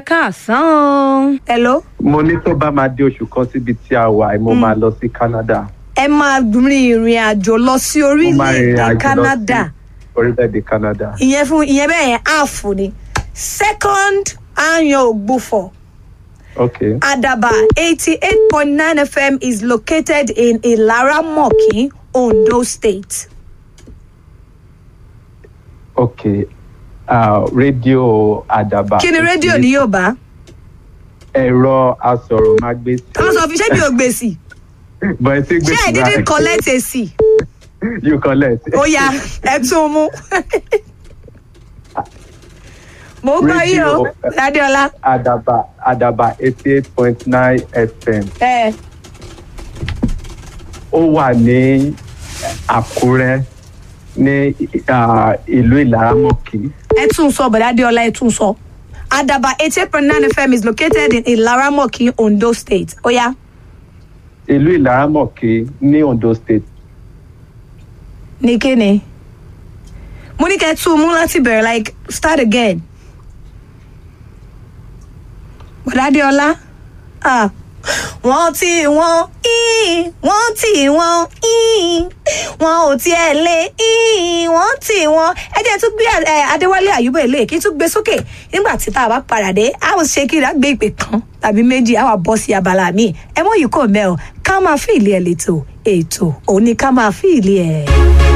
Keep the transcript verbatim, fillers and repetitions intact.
káàsán. hello. mo ní tó bá máa dé oṣù kan síbi tí a wà mo máa lọ sí Canada. ẹ máa rin ìrìn àjò lọ sí orílẹ̀-èdè Canada. orílẹ̀-èdè Canada. ìyẹn fún ìyẹn bẹ́ẹ̀ yẹn áàfù ni. second annual Ògbufọ̀. Okay. Adaba eighty-eight point nine F M is located in Ilaramoki, Ondo State. Okay. Uh, radio Adaba. Kí ni rédíò ní Yorùbá? Ẹ̀rọ asọ̀rọ̀mágbèsì. Ká sọ fi ṣé mi ò gbèsì. But it's Ṣé ẹ didn't collect èsì? You collect. Ó yá, ẹ tún mú. Mo gbọ́ yín o, Adéọlá. Adaba Adaba eighty-eight point nine F M. Ẹ. Ó wà ní Àkúrẹ́ ní ìlú Ìlaramọ̀kí. Ẹ tún sọ bọ̀dá Adéọlá ẹ tún sọ. Adaba eighty-eight point nine F M is located in Ilaramoki, Ondo State. Ó yá. Ìlú Ìlaramọ̀kí ní Ondo State. Ní kíni? Mo ní kẹ́ tún mú láti bẹ̀rẹ̀ like start again. Bọ̀dá Adéọlá. Ah. Wọ́n tí wọ́n í wọ́n tí wọ́n í wọ́n ò tiẹ̀ lé í wọ́n tí wọ́n. Ẹ jẹ́ tún gbé Adéwálé Àyùbá èlé kí tún gbé sókè nígbà tí tá a bá padà dé a ó ṣe kí n gbé ìpè kan tàbí méjì a wà bọ́ sí abala míì ẹ mọ̀ yìí kò mẹ́ o ká máa fi ìlẹ̀ ètò ètò òní ká máa fi ìlẹ̀ ẹ̀.